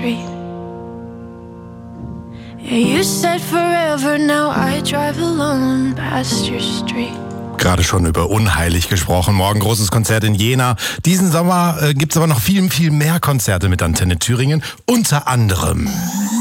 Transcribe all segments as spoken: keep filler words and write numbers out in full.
street. Yeah, you said forever, now I drive alone past your street. Gerade schon über Unheilig gesprochen. Morgen großes Konzert in Jena. Diesen Sommer äh, gibt es aber noch viel, viel mehr Konzerte mit Antenne Thüringen. Unter anderem...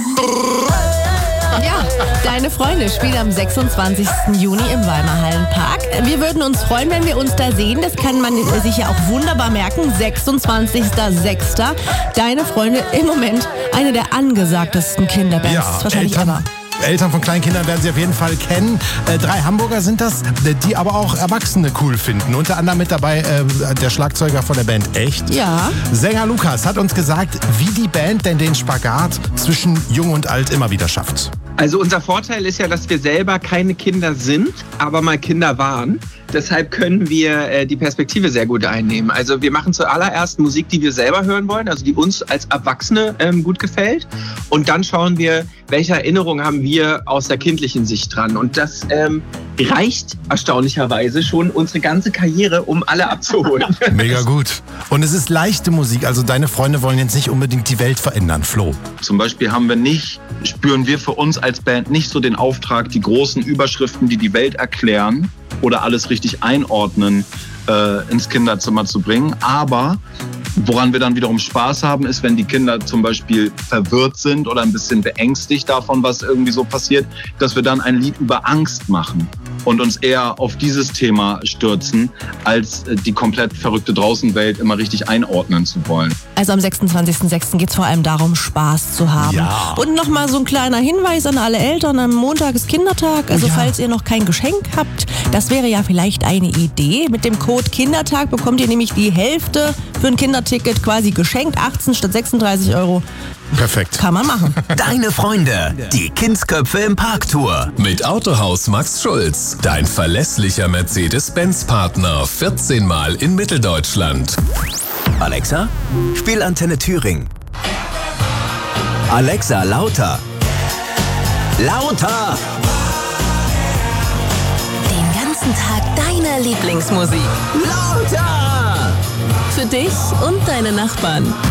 Ja, Deine Freunde spielen am sechsundzwanzigsten Juni im Weimar Hallenpark. Wir würden uns freuen, wenn wir uns da sehen. Das kann man sich ja auch wunderbar merken. sechsundzwanzigster sechster Deine Freunde, im Moment eine der angesagtesten Kinderbands. Ja, wahrscheinlich Eltern, ever. Eltern von kleinen Kindern werden sie auf jeden Fall kennen. Äh, drei Hamburger sind das, die aber auch Erwachsene cool finden. Unter anderem mit dabei äh, der Schlagzeuger von der Band Echt. Ja. Sänger Lukas hat uns gesagt, wie die Band denn den Spagat zwischen Jung und Alt immer wieder schafft. Also unser Vorteil ist ja, dass wir selber keine Kinder sind, aber mal Kinder waren. Deshalb können wir äh, die Perspektive sehr gut einnehmen. Also wir machen zuallererst Musik, die wir selber hören wollen, also die uns als Erwachsene ähm, gut gefällt. Und dann schauen wir, welche Erinnerungen haben wir aus der kindlichen Sicht dran. Und das ähm, reicht erstaunlicherweise schon unsere ganze Karriere, um alle abzuholen. Mega gut. Und es ist leichte Musik, also deine Freunde wollen jetzt nicht unbedingt die Welt verändern, Flo. Zum Beispiel haben wir nicht, spüren wir für uns als Band nicht so den Auftrag, die großen Überschriften, die die Welt erklären oder alles richtig einordnen, äh, ins Kinderzimmer zu bringen. Aber woran wir dann wiederum Spaß haben, ist, wenn die Kinder zum Beispiel verwirrt sind oder ein bisschen beängstigt davon, was irgendwie so passiert, dass wir dann ein Lied über Angst machen und uns eher auf dieses Thema stürzen, als die komplett verrückte Draußenwelt immer richtig einordnen zu wollen. Also am sechsundzwanzigsten sechsten geht es vor allem darum, Spaß zu haben. Ja. Und nochmal so ein kleiner Hinweis an alle Eltern, am Montag ist Kindertag. Also ja. falls ihr noch kein Geschenk habt, das wäre ja vielleicht eine Idee. Mit dem Code Kindertag bekommt ihr nämlich die Hälfte für ein Kinderticket quasi geschenkt. achtzehn statt sechsunddreißig Euro. Perfekt. Kann man machen. Deine Freunde, die Kindsköpfe im Parktour. Mit Autohaus Max Schulz, dein verlässlicher Mercedes-Benz-Partner, vierzehn Mal in Mitteldeutschland. Alexa, spiel Antenne Thüringen. Alexa, lauter. Lauter! Den ganzen Tag deine Lieblingsmusik. Lauter! Für dich und deine Nachbarn.